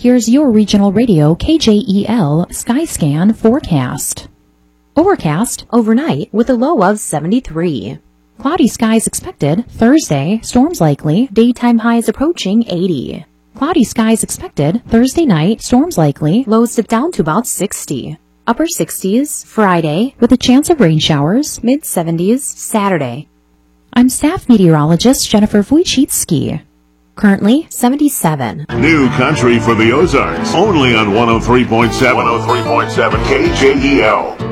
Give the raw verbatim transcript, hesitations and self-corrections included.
Here's your regional radio K J E L Skyscan forecast. Overcast overnight with a low of seventy-three. Cloudy skies expected Thursday, storms likely, daytime highs approaching eighty. Cloudy skies expected Thursday night, storms likely, lows dip down to about sixty. Upper sixties Friday with a chance of rain showers, mid seventies Saturday. I'm staff meteorologist Jennifer Wojcicki. Currently seventy-seven. New country for the Ozarks, only on one oh three point seven. one oh three point seven K J E L.